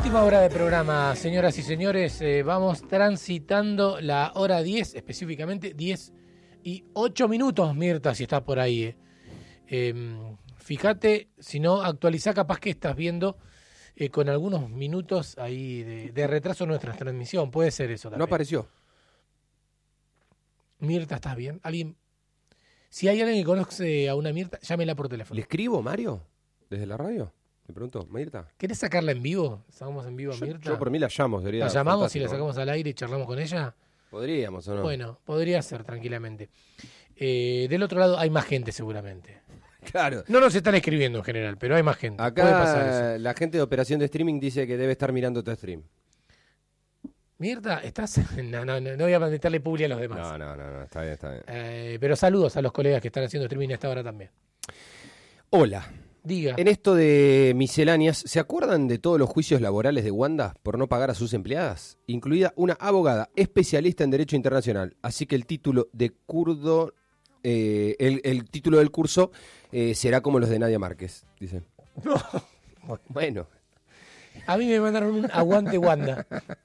Última hora de programa, señoras y señores. Vamos transitando la hora 10, específicamente 10 y 8 minutos, Mirta, si estás por ahí. Fíjate, si no, actualizá, capaz que estás viendo con algunos minutos ahí de retraso nuestra transmisión. Puede ser eso también. No apareció. Mirta, ¿estás bien? ¿Alguien? Si hay alguien que conoce a una Mirta, llámela por teléfono. ¿Le escribo, Mario? ¿Desde la radio? Me pregunto, Mirta. ¿Querés sacarla en vivo? ¿Sacamos en vivo a Mirta? Yo por mí la llamo, sería. ¿La llamamos fantástico. y la sacamos al aire y charlamos con ella? Podríamos, ¿o no? Bueno, podría ser tranquilamente. Del otro lado hay más gente seguramente. Claro. No nos están escribiendo en general, pero hay más gente. Puede pasar Acá eso. la gente de operación de streaming dice que debe estar mirando tu stream. Mirta, ¿estás? No voy a meterle publi a los demás. No, está bien, está bien. Pero saludos a los colegas que están haciendo streaming a esta hora también. Hola. Diga. En esto de misceláneas, ¿se acuerdan de todos los juicios laborales de Wanda por no pagar a sus empleadas? Incluida una abogada especialista en Derecho Internacional. Así que el título de kurdo, el título del curso será como los de Nadia Márquez, dicen. No. Bueno. A mí me mandaron un aguante Wanda.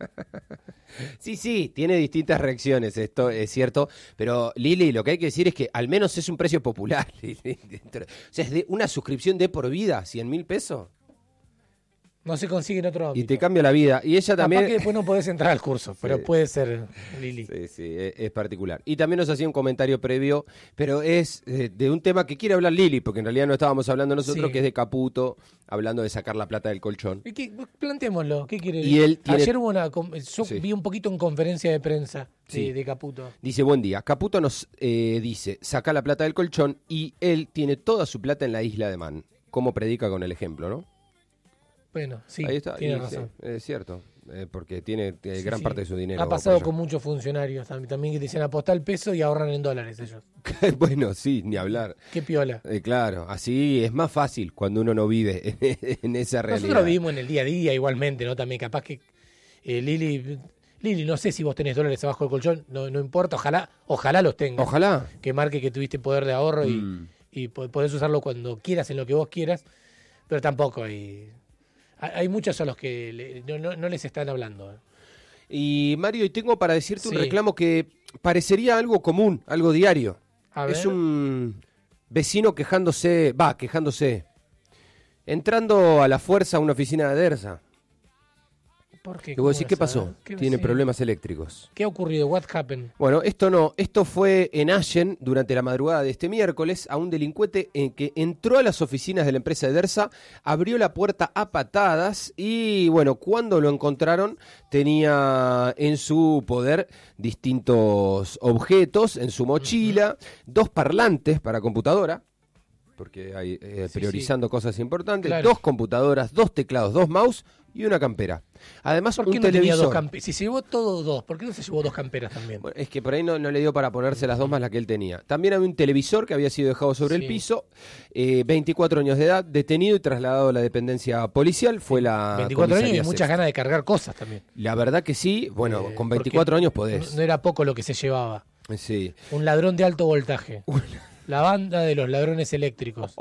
Sí, tiene distintas reacciones, esto es cierto, pero Lili, lo que hay que decir es que al menos es un precio popular. O sea, es de una suscripción de por vida, 100.000 pesos. No se consigue en otro ámbito. Y te cambia la vida. Y ella también... Capaz que después no podés entrar al curso, pero puede ser, Lili. Sí, es particular. Y también nos hacía un comentario previo, pero es de un tema que quiere hablar Lili, porque en realidad no estábamos hablando nosotros, que es de Caputo, hablando de sacar la plata del colchón. Planteémoslo, ¿qué quiere? Y él tiene... Ayer hubo yo vi un poquito en conferencia de prensa de Caputo. Dice, buen día. Caputo nos dice, saca la plata del colchón, y él tiene toda su plata en la isla de Man. Como predica con el ejemplo, ¿no? Bueno, sí, ahí está, tiene razón. Sí, es cierto, porque tiene gran parte de su dinero. Ha pasado con muchos funcionarios también que dicen apostar el peso y ahorran en dólares ellos. Bueno, sí, ni hablar. Qué piola. Claro, así es más fácil cuando uno no vive en esa realidad. Nosotros vivimos en el día a día igualmente, ¿no? También capaz que Lili, no sé si vos tenés dólares abajo del colchón, no importa, ojalá los tengas. Ojalá. Que marque que tuviste poder de ahorro y podés usarlo cuando quieras, en lo que vos quieras, pero tampoco hay muchos a los que no les están hablando. Y Mario, y tengo para decirte un reclamo que parecería algo común, algo diario. Es un vecino quejándose, entrando a la fuerza a una oficina de DERSA. ¿Por qué? Y vos decís, ¿qué pasó? Tiene problemas eléctricos. ¿Qué ha ocurrido? What happened? Bueno, esto fue en Allen durante la madrugada de este miércoles a un delincuente que entró a las oficinas de la empresa de DERSA, abrió la puerta a patadas y bueno, cuando lo encontraron tenía en su poder distintos objetos, en su mochila, 2 parlantes para computadora, porque hay priorizando cosas importantes, 2 computadoras, 2 teclados, 2 mouse y una campera. Además, ¿por qué un no tenía televisor. 2 camperas? Si se llevó todo 2, ¿por qué no se llevó 2 camperas también? Bueno, es que por ahí no le dio para ponerse las 2 más las que él tenía. También había un televisor que había sido dejado sobre el piso, 24 años de edad, detenido y trasladado a la dependencia policial. Fue la 24 años y muchas ganas de cargar cosas también. La verdad que sí, bueno, con 24 años podés. No era poco lo que se llevaba. Sí. Un ladrón de alto voltaje. La banda de los ladrones eléctricos.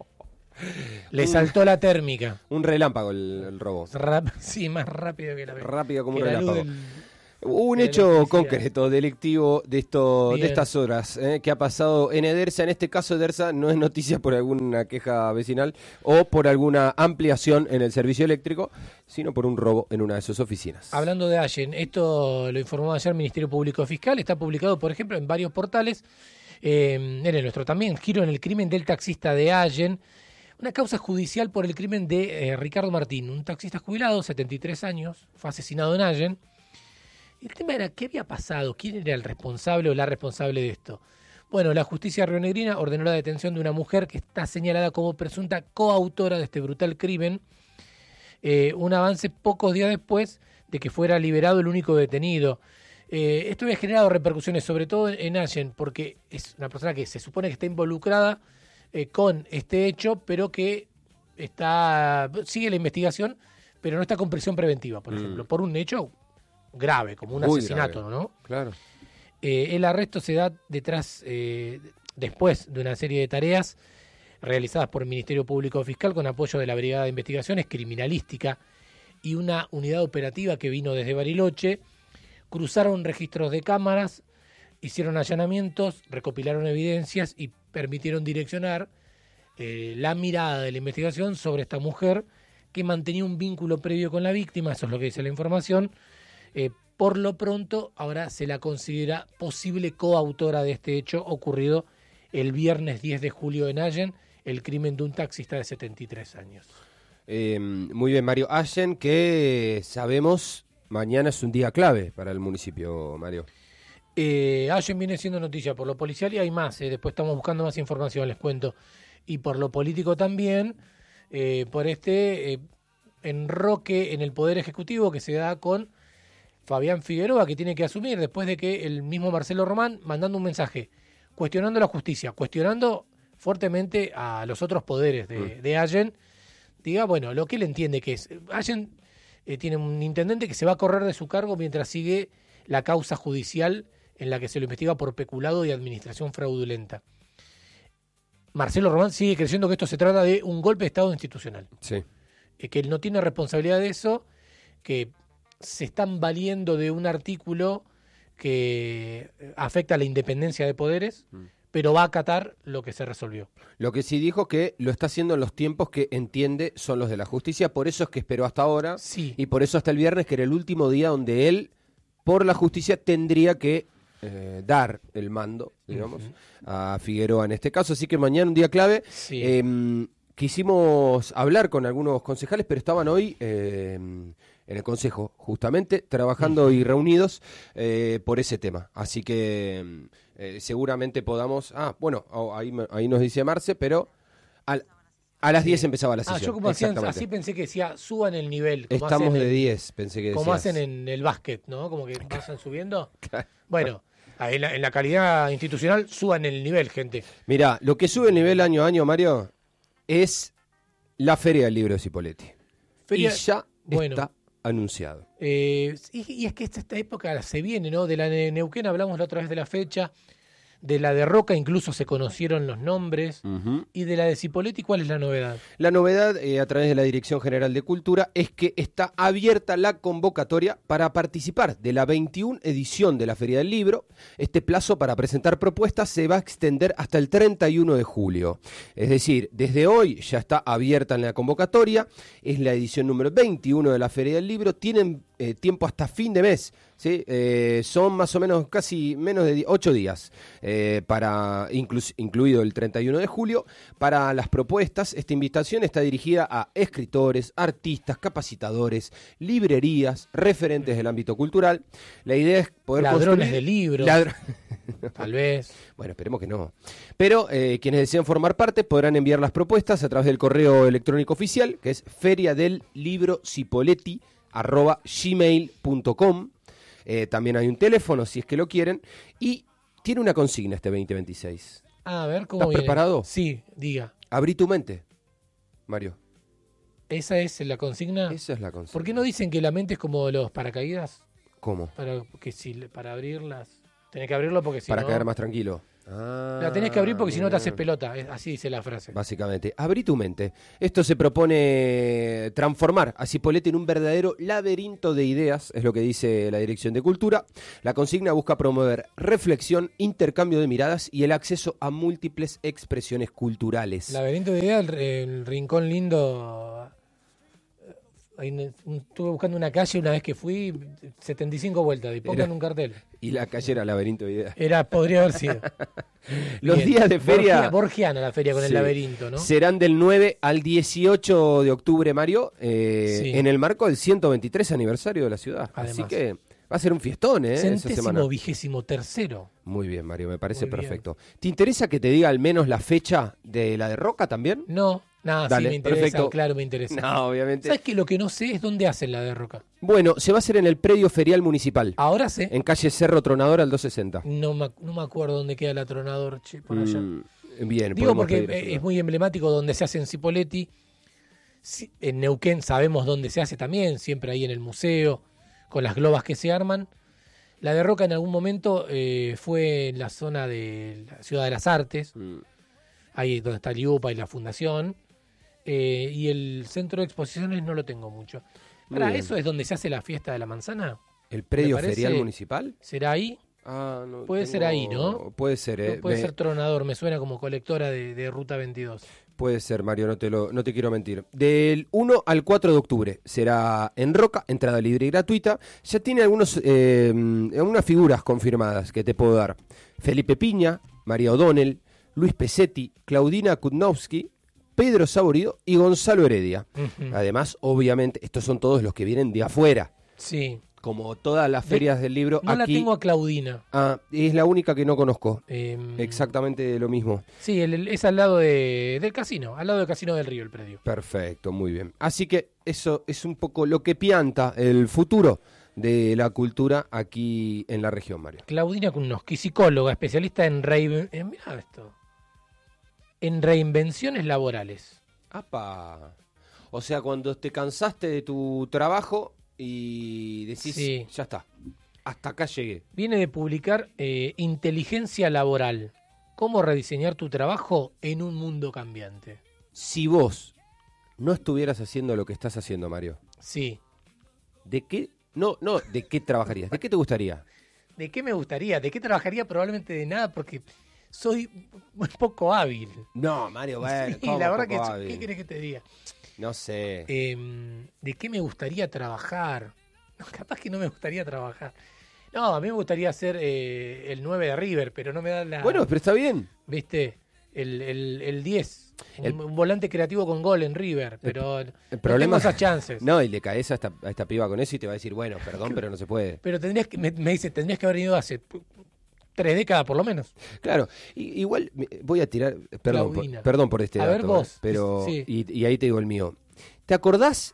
Le saltó la térmica. Un relámpago el robo. Sí, más rápido que la rápido como un relámpago. Un hecho concreto, delictivo de estas horas, que ha pasado en Edersa. En este caso, Edersa no es noticia por alguna queja vecinal o por alguna ampliación en el servicio eléctrico, sino por un robo en una de sus oficinas. Hablando de Allen, esto lo informó ayer el Ministerio Público Fiscal. Está publicado, por ejemplo, en varios portales. En el nuestro también, giro en el crimen del taxista de Allen. Una causa judicial por el crimen de Ricardo Martín, un taxista jubilado, 73 años, fue asesinado en Allen. Y el tema era, ¿qué había pasado? ¿Quién era el responsable o la responsable de esto? Bueno, la justicia rionegrina ordenó la detención de una mujer que está señalada como presunta coautora de este brutal crimen. Un avance pocos días después de que fuera liberado el único detenido. Esto había generado repercusiones, sobre todo en Allen, porque es una persona que se supone que está involucrada con este hecho, pero que sigue la investigación, pero no está con prisión preventiva, por ejemplo, por un hecho grave, como un asesinato, grave, ¿no? Claro. El arresto se da después de una serie de tareas realizadas por el Ministerio Público Fiscal con apoyo de la Brigada de Investigaciones Criminalística y una unidad operativa que vino desde Bariloche, cruzaron registros de cámaras, hicieron allanamientos, recopilaron evidencias y permitieron direccionar la mirada de la investigación sobre esta mujer que mantenía un vínculo previo con la víctima, eso es lo que dice la información. Por lo pronto, ahora se la considera posible coautora de este hecho ocurrido el viernes 10 de julio en Allen, el crimen de un taxista de 73 años. Muy bien, Mario. Allen, que sabemos, mañana es un día clave para el municipio, Mario. Allen viene siendo noticia por lo policial y hay más, después estamos buscando más información, les cuento. Y por lo político también, por este enroque en el Poder Ejecutivo que se da con Fabián Figueroa, que tiene que asumir después de que el mismo Marcelo Román, mandando un mensaje, cuestionando la justicia, cuestionando fuertemente a los otros poderes de Allen, diga, bueno, lo que él entiende que es. Allen tiene un intendente que se va a correr de su cargo mientras sigue la causa judicial en la que se lo investiga por peculado y administración fraudulenta. Marcelo Román sigue creyendo que esto se trata de un golpe de Estado institucional. Sí. Que él no tiene responsabilidad de eso, que se están valiendo de un artículo que afecta a la independencia de poderes, pero va a acatar lo que se resolvió. Lo que sí dijo que lo está haciendo en los tiempos que entiende son los de la justicia, por eso es que esperó hasta ahora, sí. Y por eso hasta el viernes, que era el último día donde él, por la justicia, tendría que dar el mando, digamos, a Figueroa en este caso. Así que mañana un día clave. Sí. Quisimos hablar con algunos concejales, pero estaban hoy en el consejo, justamente, trabajando y reunidos por ese tema. Así que seguramente podamos... ahí nos dice Marce, pero a las 10 empezaba la sesión. Yo como así pensé que decía, suban el nivel. Como estamos de 10, pensé que decías. Como hacen en el básquet, ¿no? Como que pasan subiendo. Bueno, en la calidad institucional, suban el nivel, gente. Mirá, lo que sube el nivel año a año, Mario, es la Feria del Libro de Cipolletti. Y ya está anunciado. Y es que esta época se viene, ¿no? De la de Neuquén hablamos la otra vez de la fecha, de la de Roca incluso se conocieron los nombres, y de la de Cipolletti, ¿cuál es la novedad? La novedad, a través de la Dirección General de Cultura, es que está abierta la convocatoria para participar de la 21 edición de la Feria del Libro. Este plazo para presentar propuestas se va a extender hasta el 31 de julio. Es decir, desde hoy ya está abierta la convocatoria, es la edición número 21 de la Feria del Libro, tienen tiempo hasta fin de mes, ¿sí? Son más o menos casi menos de 8 días, incluido el 31 de julio, para las propuestas. Esta invitación está dirigida a escritores, artistas, capacitadores, librerías, referentes del ámbito cultural. La idea es poder ladrones de libros. Tal vez. Bueno, esperemos que no. Pero quienes deseen formar parte podrán enviar las propuestas a través del correo electrónico oficial, que es feriadellibrocipolletti@gmail.com. También hay un teléfono si es que lo quieren. Y tiene una consigna este 2026. A ver, ¿cómo ¿Estás viene? preparado? Sí, diga. Abrí tu mente, Mario. ¿Esa es la consigna? Esa es la consigna. ¿Por qué no dicen que la mente es como los paracaídas? ¿Cómo? Para abrirlas... Tenés que abrirlo porque si para no... caer más tranquilo. La tenés que abrir porque si no te haces pelota. Así dice la frase. Básicamente, abrí tu mente. Esto se propone transformar a Cipolletti en un verdadero laberinto de ideas, es lo que dice la Dirección de Cultura. La consigna busca promover reflexión, intercambio de miradas y el acceso a múltiples expresiones culturales. Laberinto de ideas, el rincón lindo... Estuve buscando una calle una vez que fui, 75 vueltas, y pongan un cartel. Y la calle era Laberinto de Ideas. Podría haber sido. Los días de feria... Borgiana la feria con el laberinto, ¿no? Serán del 9 al 18 de octubre, Mario, en el marco del 123 aniversario de la ciudad. Además. Así que va a ser un fiestón, esa semana. 123º. Muy bien, Mario, me parece perfecto. ¿Te interesa que te diga al menos la fecha de la de Roca también? No. Dale, sí, me interesa, perfecto. Claro, me interesa. No, obviamente. ¿Sabes que lo que no sé es dónde hacen la de Roca? Bueno, se va a hacer en el predio ferial municipal. ¿Ahora sé? En calle Cerro Tronador al 260. No me acuerdo dónde queda la Tronador, por allá. Bien, digo porque es muy emblemático donde se hace en Cipolletti. En Neuquén sabemos dónde se hace también, siempre ahí en el museo, con las globas que se arman. La de Roca en algún momento fue en la zona de la Ciudad de las Artes, ahí donde está el IUPA y la Fundación. Y el centro de exposiciones no lo tengo mucho. Pará, ¿eso es donde se hace la fiesta de la manzana? ¿El predio Me parece- ferial municipal? ¿Será ahí? No Puede ser ahí, ¿no? Puede ser, No puede ser Tronador, me suena como colectora de Ruta 22. Puede ser, Mario, no te quiero mentir. Del 1 al 4 de octubre será en Roca, entrada libre y gratuita. Ya tiene algunas figuras confirmadas que te puedo dar. Felipe Piña, María O'Donnell, Luis Pesetti, Claudina Kutnowski, Pedro Saborido y Gonzalo Heredia. Además, obviamente, estos son todos los que vienen de afuera. Sí. Como todas las ferias del libro, No aquí... la tengo a Claudina. Es la única que no conozco. Exactamente lo mismo. Sí, es al lado del casino, al lado del Casino del Río, el predio. Perfecto, muy bien. Así que eso es un poco lo que pianta el futuro de la cultura aquí en la región, Mario. Claudina Kunowski, psicóloga, especialista en reinvenciones laborales. ¡Apa! O sea, cuando te cansaste de tu trabajo y decís, Sí. ya está, hasta acá llegué. Viene de publicar Inteligencia Laboral. ¿Cómo rediseñar tu trabajo en un mundo cambiante? Si vos no estuvieras haciendo lo que estás haciendo, Mario, Sí. ¿de qué? No, ¿de qué trabajarías? ¿De qué te gustaría? ¿De qué me gustaría? ¿De qué trabajaría? Probablemente de nada, porque soy muy poco hábil. No, Mario, bueno, Sí, la verdad que, ¿qué querés que te diga? No sé. ¿De qué me gustaría trabajar? No, capaz que no me gustaría trabajar. No, a mí me gustaría ser el 9 de River, pero no me da la... Bueno, pero está bien. ¿Viste? El 10. Un volante creativo con gol en River, pero El no problema tengo esas chances. No, y le caes a esta piba con eso y te va a decir, bueno, perdón, pero no se puede. Pero tendrías que, me dice, tendrías que haber venido hace 3 décadas por lo menos. Claro, igual voy a tirar, perdón Claudina. perdón por este A dato, ver vos, pero sí. y ahí te digo el mío. ¿Te acordás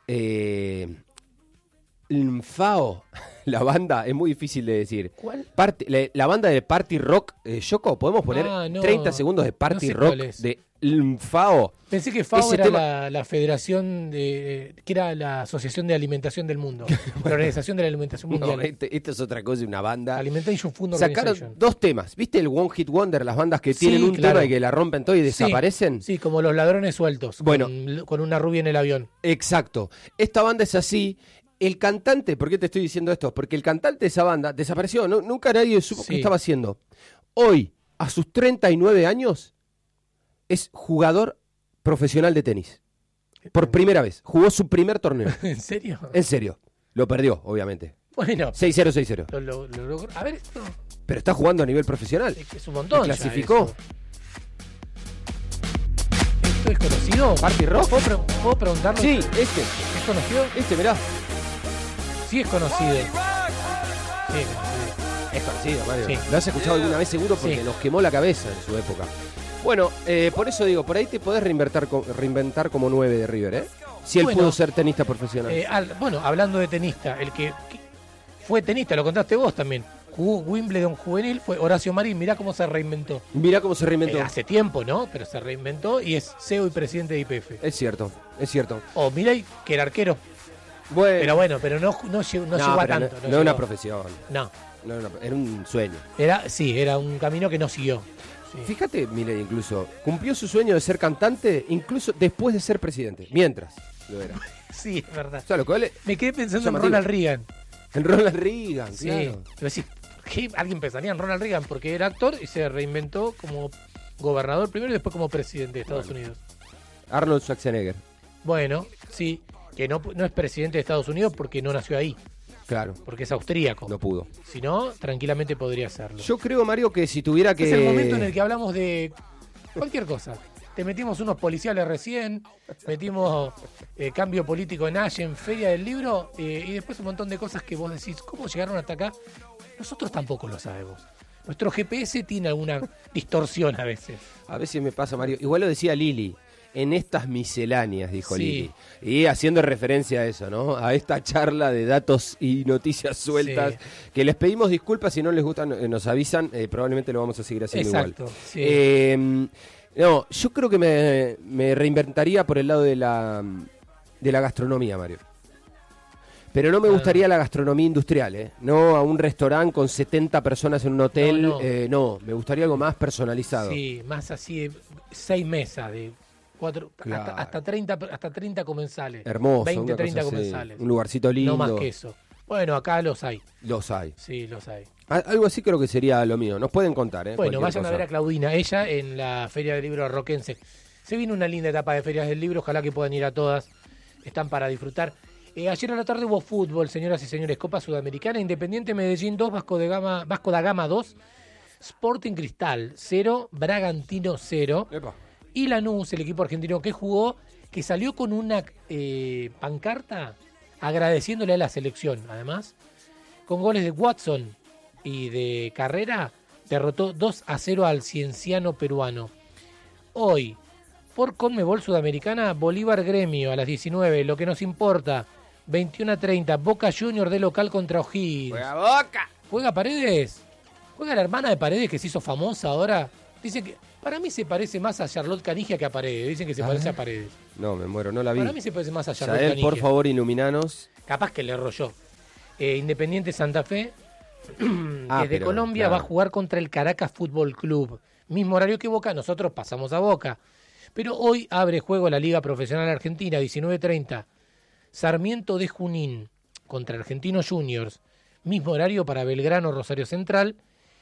Fao, la banda? Es muy difícil de decir. ¿Cuál? La banda de Party Rock, Yoko, ¿podemos poner No, 30 segundos de Party no sé Rock cuál es. de Fao? Pensé que FAO Ese era tema- la federación que era la Asociación de Alimentación del Mundo, la Organización de la Alimentación Mundial. No, esto es otra cosa, una banda. Alimentation Food Sacaron Organization. 2 temas. ¿Viste el One Hit Wonder? Las bandas que Sí, tienen un claro. tema y que la rompen todo y desaparecen. Sí, como los ladrones sueltos, Bueno. con una rubia en el avión. Exacto. Esta banda es así. El cantante, ¿por qué te estoy diciendo esto? Porque el cantante de esa banda desapareció. Nunca nadie supo Sí. qué estaba haciendo. Hoy, a sus 39 años, es jugador profesional de tenis. Por primera vez. Jugó su primer torneo. ¿En serio? En serio. Lo perdió, obviamente. Bueno, 6-0, 6-0. lo logró. A ver, esto Pero está jugando a nivel profesional. es un montón. Y ya clasificó. eso. ¿Esto es conocido? ¿Party Rock? ¿Puedo preguntarlo? Sí, ¿Es conocido? mirá. Sí, es conocido. Sí, es conocido. Es conocido, Mario. Sí. Lo has escuchado alguna vez seguro porque Sí. nos quemó la cabeza en su época. Bueno, por eso digo, por ahí te podés reinventar como 9 de River, ¿eh? Si él Bueno. pudo ser tenista profesional. Bueno, hablando de tenista, el que fue tenista, lo contaste vos también. Jugó Wimbledon juvenil, fue Horacio Marín. Mirá cómo se reinventó. Mirá cómo se reinventó. Hace tiempo, ¿no? Pero se reinventó y es CEO y presidente de IPF. Es cierto, es cierto. O Milei, que era arquero. Bueno, Pero no llegó a pero tanto. no llegó. es una profesión. No, Era un sueño. era un camino que no siguió. Sí. Fíjate, Milei incluso cumplió su sueño de ser cantante incluso después de ser presidente. Mientras lo era. Sí, es verdad. O sea, lo cual es Me quedé pensando en llamativo. Ronald Reagan. en Ronald Reagan, Sí. claro. Pero sí, ¿qué? Alguien pensaría en Ronald Reagan porque era actor y se reinventó como gobernador primero y después como presidente de Estados Unidos. Arnold Schwarzenegger, Bueno, sí, que no es presidente de Estados Unidos porque no nació ahí, claro, porque es austríaco. no pudo. Si no, tranquilamente podría serlo. Yo creo, Mario, que si tuviera que... Es el momento en el que hablamos de cualquier cosa. Te metimos unos policiales recién, metimos cambio político en Allen, Feria del Libro, y después un montón de cosas que vos decís, ¿cómo llegaron hasta acá? Nosotros tampoco lo sabemos. Nuestro GPS tiene alguna distorsión a veces. A veces me pasa, Mario. Igual lo decía Lili. En estas misceláneas, dijo Sí. Lili. Y haciendo referencia a eso, ¿no? A esta charla de datos y noticias sueltas. Sí. Que les pedimos disculpas si no les gustan, nos avisan. Probablemente lo vamos a seguir haciendo Exacto, igual. sí. No, yo creo que me reinventaría por el lado de la gastronomía, Mario. Pero no me gustaría la gastronomía industrial, ¿eh? No a un restaurante con 70 personas en un hotel. No. No, me gustaría algo más personalizado. Sí, más así de 6 mesas, de Claro. hasta 30 comensales. Hermoso. 20, una 30 cosa así. comensales. Un lugarcito lindo. No más que eso. Bueno, acá los hay. Los hay. Sí, los hay. Algo así creo que sería lo mío. Nos pueden contar, ¿eh? Bueno, Cualquier vayan cosa. a ver a Claudina, ella en la Feria del Libro Roquense. Se viene una linda etapa de ferias del libro, ojalá que puedan ir a todas. Están para disfrutar. Ayer a la tarde hubo fútbol, señoras y señores, Copa Sudamericana, Independiente Medellín 2, Vasco da Gama 2, Sporting Cristal 0, Bragantino 0. Epa. Y Lanús, el equipo argentino que jugó, que salió con una pancarta agradeciéndole a la selección. Además, con goles de Watson y de Carrera, derrotó 2-0 al Cienciano peruano. Hoy, por Conmebol Sudamericana, Bolívar Gremio a las 19, lo que nos importa, 21:30, Boca Junior de local contra O'Higgins. ¡Juega Boca! ¿Juega Paredes? ¿Juega la hermana de Paredes que se hizo famosa ahora? Dicen que, para mí se parece más a Charlotte Canigia que a Paredes. Dicen que se parece a Paredes. No, me muero, no la vi. Para mí se parece más a Charlotte Yael, Canigia. por favor, iluminanos. Capaz que le rolló. Independiente Santa Fe, desde pero, Colombia, claro. va a jugar contra el Caracas Fútbol Club. Mismo horario que Boca, nosotros pasamos a Boca. Pero hoy abre juego la Liga Profesional Argentina, 19:30. Sarmiento de Junín contra Argentinos Juniors. Mismo horario para Belgrano, Rosario Central.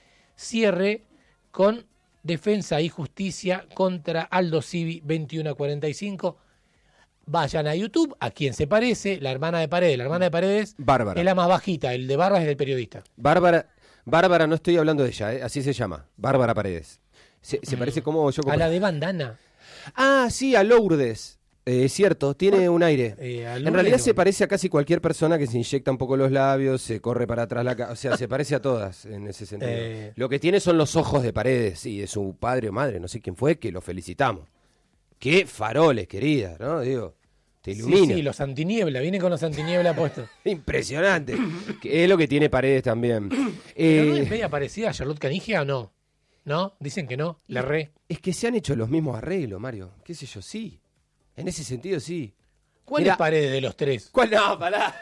Cierre con Defensa y Justicia contra Aldo Civi, 21:45. Vayan a YouTube, a quien se parece, la hermana de Paredes. La hermana de Paredes Bárbara. es la más bajita, el de Barba es del periodista. Bárbara, no estoy hablando de ella, así se llama. Bárbara Paredes. Se parece como yo. A la de bandana. Ah, sí, a Lourdes. Es cierto, tiene un aire. En realidad se parece a casi cualquier persona que se inyecta un poco los labios, se corre para atrás o sea, se parece a todas en ese sentido. Lo que tiene son los ojos de Paredes y de su padre o madre, no sé quién fue, que lo felicitamos. Qué faroles, querida, ¿no? Digo, te ilumina. Sí, los antiniebla, viene con los antiniebla puestos. Impresionante. Que es lo que tiene Paredes también. ¿Pero no es media parecida a Charlotte Canigia o no? ¿No? Dicen que no, le re. Es que se han hecho los mismos arreglos, Mario. ¿Qué sé yo? Sí. En ese sentido, sí. ¿Cuál Mirá, es Paredes de los tres? ¿Cuál? No, pará.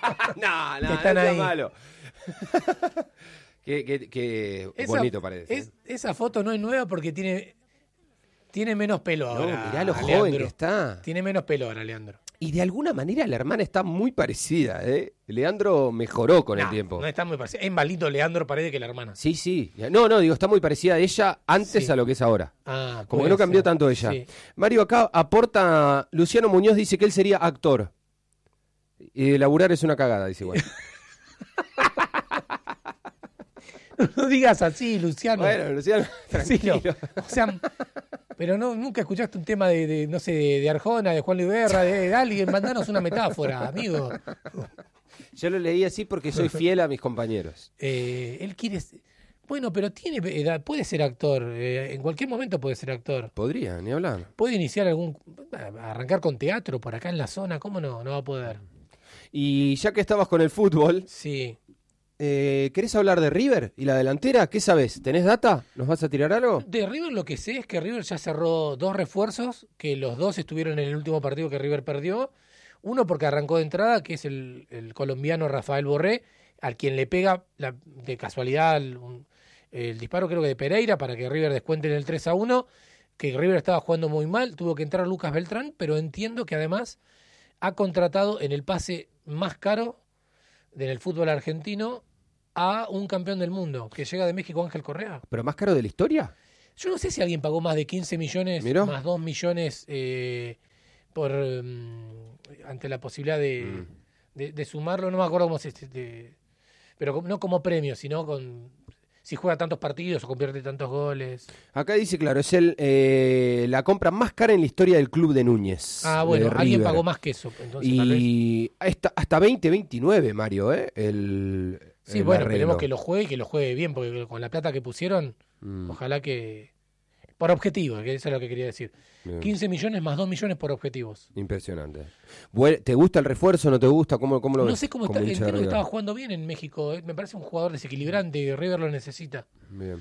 no, Están no sea ahí. malo. Qué bonito Paredes. Esa foto no es nueva porque tiene menos pelo No, ahora. mirá lo Leandro. joven que está. Tiene menos pelo ahora, Leandro. Y de alguna manera la hermana está muy parecida, ¿eh? Leandro mejoró con el tiempo. No está muy parecida. Es más lindo Leandro Paredes que la hermana. Sí, sí. No, digo, está muy parecida a ella antes Sí. a lo que es ahora. Ah, Como puede que no cambió ser. tanto ella. Sí. Mario, acá aporta, Luciano Muñoz dice que él sería actor. Y laburar es una cagada, dice igual. No digas así, Luciano. Bueno, Luciano, tranquilo. Sí, o sea, pero nunca escuchaste un tema no sé, de Arjona, de Juan Luis Guerra, de alguien. Mandanos una metáfora, amigo. Yo lo leí así porque soy fiel a mis compañeros. Él quiere... Bueno, pero tiene edad, puede ser actor. En cualquier momento puede ser actor. Podría, ni hablar. Puede iniciar arrancar con teatro por acá en la zona. ¿Cómo no? No va a poder. Y ya que estabas con el fútbol, Sí. ¿querés hablar de River y la delantera? ¿Qué sabes? ¿Tenés data? ¿Nos vas a tirar algo? De River lo que sé es que River ya cerró 2 refuerzos, que los 2 estuvieron en el último partido que River perdió. Uno porque arrancó de entrada, que es el colombiano Rafael Borré, al quien le pega de casualidad el disparo creo que de Pereira para que River descuente en el 3-1, que River estaba jugando muy mal, tuvo que entrar Lucas Beltrán, pero entiendo que además ha contratado en el pase más caro en el fútbol argentino a un campeón del mundo, que llega de México, Ángel Correa. ¿Pero más caro de la historia? Yo no sé si alguien pagó más de 15 millones, ¿Miró? más 2 millones por ante la posibilidad de sumarlo, no me acuerdo cómo se... pero no como premio, sino si juega tantos partidos o convierte tantos goles. Acá dice, claro, es la compra más cara en la historia del club de Núñez. Ah, bueno, de alguien River. pagó más que eso. Entonces, tal vez. Y hasta 2029, Mario, ¿eh? Sí, el bueno, arreglo. esperemos que lo juegue y que lo juegue bien, porque con la plata que pusieron, ojalá que... Por objetivo, que eso es lo que quería decir. Bien. 15 millones más 2 millones por objetivos. Impresionante. ¿Te gusta el refuerzo? ¿No te gusta? ¿Cómo lo ves? No sé cómo como está, hincha de entiendo que River? estaba jugando bien en México. Me parece un jugador desequilibrante y River lo necesita. Bien,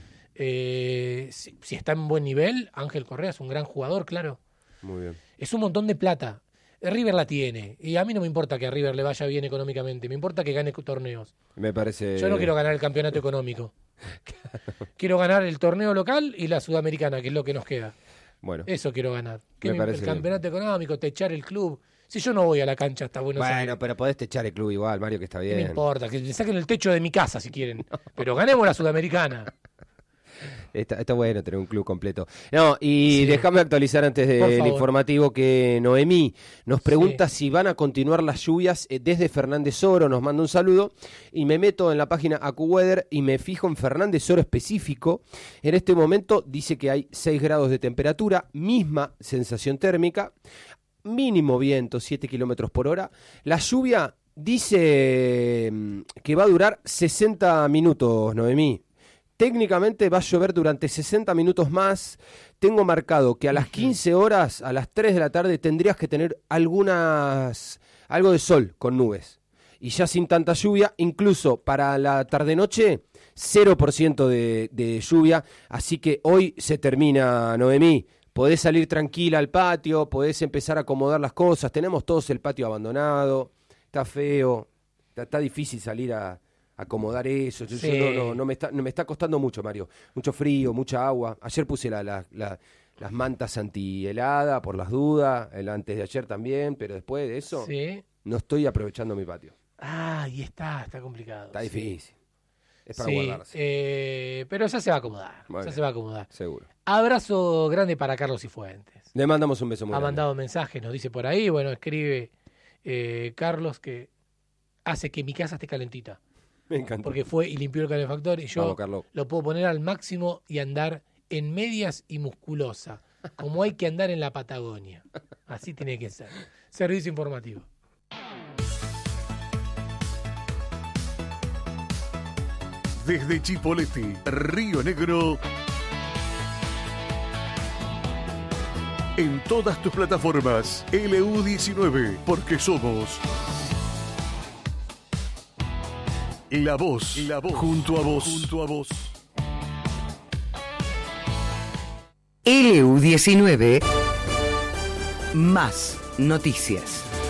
Si está en buen nivel, Ángel Correa es un gran jugador, claro. muy bien. Es un montón de plata. River la tiene. Y a mí no me importa que a River le vaya bien económicamente. Me importa que gane torneos. Me parece... Yo no quiero ganar el campeonato económico. Quiero ganar el torneo local y la sudamericana, que es lo que nos queda. Bueno. Eso quiero ganar. Me parece el campeonato económico, techar el club. Si yo no voy a la cancha hasta Buenos Aires. Bueno, pero podés techar el club igual, Mario, que está bien. No me importa, que le saquen el techo de mi casa si quieren. Pero ganemos la Sudamericana. Está bueno tener un club completo. No, y déjame actualizar antes del informativo que Noemí nos pregunta si van a continuar las lluvias desde Fernández Oro, nos manda un saludo, y me meto en la página AccuWeather y me fijo en Fernández Oro específico. En este momento dice que hay 6 grados de temperatura, misma sensación térmica, mínimo viento, 7 kilómetros por hora. La lluvia dice que va a durar 60 minutos, Noemí. Técnicamente va a llover durante 60 minutos más. Tengo marcado que a las 15 horas, a las 3 de la tarde, tendrías que tener algo de sol con nubes. Y ya sin tanta lluvia, incluso para la tarde-noche, 0% de lluvia. Así que hoy se termina, Noemí. Podés salir tranquila al patio, podés empezar a acomodar las cosas. Tenemos todos el patio abandonado, está feo, está difícil salir a acomodar eso. Yo no me está costando mucho, Mario. Mucho frío, mucha agua. Ayer puse las mantas antihelada por las dudas, el antes de ayer también, pero después de eso no estoy aprovechando mi patio. Y está complicado. Está difícil. Es para guardarse. Pero ya se va a acomodar. Se va a acomodar. Seguro. Abrazo grande para Carlos Cifuentes. Le mandamos un beso muy grande. Ha mandado mensajes, nos dice por ahí. Bueno, escribe Carlos que hace que mi casa esté calentita. Me encanta. Porque fue y limpió el calefactor y yo Vamos, lo puedo poner al máximo y andar en medias y musculosa, como hay que andar en la Patagonia. Así tiene que ser. Servicio informativo. Desde Chipoleti, Río Negro, en todas tus plataformas, LU19, porque somos La Voz, junto a vos. LU19, más noticias.